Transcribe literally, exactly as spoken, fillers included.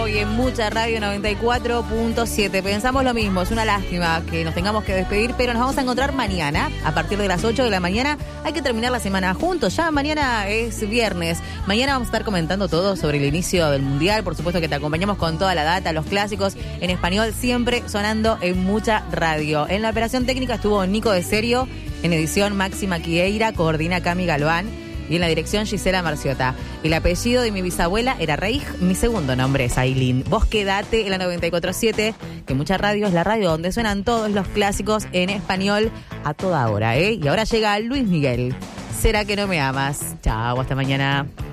hoy en Mucha Radio noventa y cuatro punto siete. Pensamos lo mismo, es una lástima que nos tengamos que despedir, pero nos vamos a encontrar mañana a partir de las ocho de la mañana. Hay que terminar la semana juntos, ya mañana es viernes. Mañana vamos a estar comentando todo sobre el inicio del Mundial. Por supuesto que te acompañamos con toda la data, los clásicos en español, siempre sonando en Mucha Radio. En la operación técnica estuvo Nico de Serio, en edición Máxima Quieira, coordina Cami Galván y en la dirección Gisela Marciota. El apellido de mi bisabuela era Reig, mi segundo nombre es Ailín. Vos quedate en la noventa y cuatro punto siete, que Mucha Radio es la radio donde suenan todos los clásicos en español a toda hora, ¿eh? Y ahora llega Luis Miguel. ¿Será que no me amas? Chao, hasta mañana.